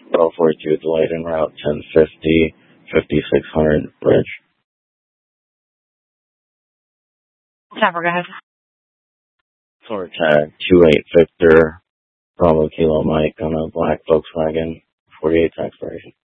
Bell 42 delayed en route 1050, 5600 bridge. Trapper, go ahead. Tour tag 28 Victor, Bravo Kilo Mike on a black Volkswagen, 48 expiration.